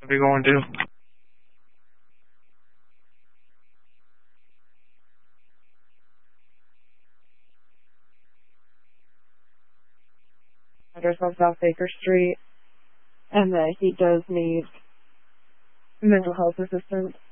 What are you going to do? Address on South Baker Street, and that he does need mental health assistance.